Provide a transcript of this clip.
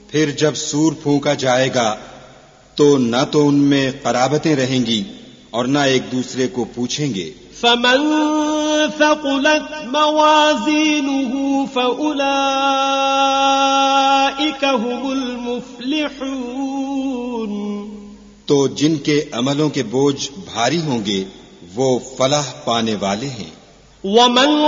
फिर जब सूर फूंका जाएगा तो न तो उनमें कराबतें रहेंगी और न एक दूसरे को पूछेंगे। फमन थक़ुलत मवाज़ीनुहु फ़उलाइक हुमुल मुफ़्लिहून। तो जिनके अमलों के बोझ भारी होंगे वो फलाह पाने वाले हैं। वमन